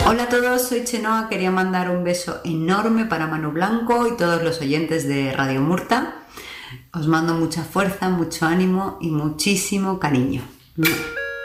Hola a todos, soy Chenoa. Quería mandar un beso enorme para Manu Blanco y todos los oyentes de Radio Murta. Os mando mucha fuerza, mucho ánimo y muchísimo cariño.